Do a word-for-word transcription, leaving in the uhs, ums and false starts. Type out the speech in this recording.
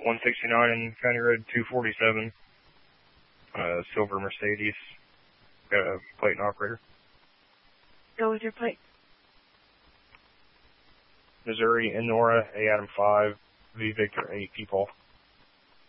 one sixty-nine and County Road two forty-seven. Uh, silver Mercedes. Got a plate and operator. Go with your plate. Missouri, Enora, A Adam five, V Victor eight people.